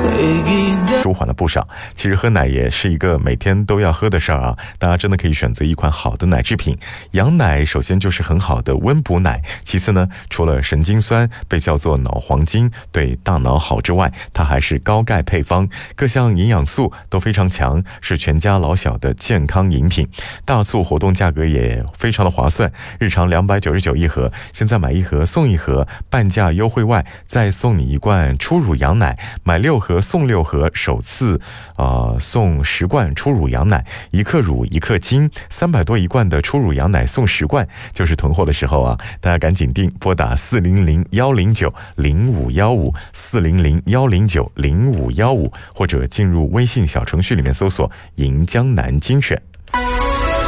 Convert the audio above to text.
舒缓了不少。其实喝奶也是一个每天都要喝的事儿啊，大家真的可以选择一款好的奶制品。羊奶首先就是很好的温补奶，其次呢，除了神经酸被叫做脑黄金对大脑好之外，它还是高钙配方，各项营养素都非常强，是全家老小的健康饮品。大促活动价格也非常的划算，日常299一盒，现在买一盒送一盒，半价优惠外再送你一罐初乳羊奶，买6盒送6盒，首次送10罐初乳羊奶，1克乳1克金，300多一罐的初乳羊奶送10罐，就是囤货的时候啊，大家赶紧订，拨打400-109-0515，400-109-0515，或者进入微信小程序里面搜索“银江南精选”。